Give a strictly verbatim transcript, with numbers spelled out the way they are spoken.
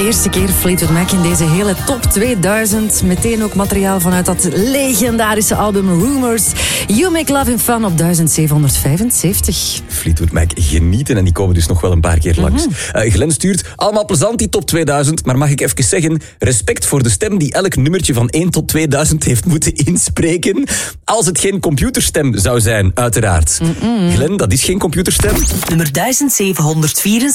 eerste keer Fleetwood Mac in deze hele top tweeduizend. Meteen ook materiaal vanuit dat legendarische album Rumors. You Make Love in Fun op duizend zevenhonderdvijfenzeventig. Fleetwood Mac genieten en die komen dus nog wel een paar keer langs. Mm-hmm. Uh, Glenn stuurt, allemaal plezant die top tweeduizend, maar mag ik even zeggen, respect voor de stem die elk nummertje van één tot tweeduizend heeft moeten inspreken. Als het geen computerstem zou zijn, uiteraard. Mm-mm. Glenn, dat is geen computerstem. Nummer duizend zevenhonderdvierenzestig.